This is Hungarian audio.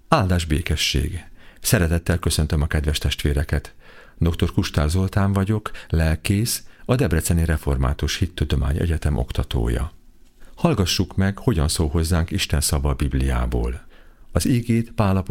Áldás békesség! Szeretettel köszöntöm a kedves testvéreket. Dr. Kustár Zoltán vagyok, lelkész, a Debreceni Református Hittudomány Egyetem oktatója. Hallgassuk meg, hogyan szól hozzánk Isten szava a Bibliából. Az ígét Pál